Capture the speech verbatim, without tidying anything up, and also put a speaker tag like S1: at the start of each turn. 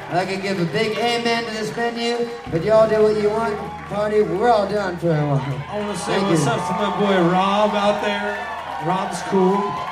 S1: I'd like to give a big amen to this venue, but y'all do what you want. Party, we're all done for a while.
S2: I want to say
S1: Thank
S2: what's
S1: you.
S2: up to my boy Rob out there. Rob's cool.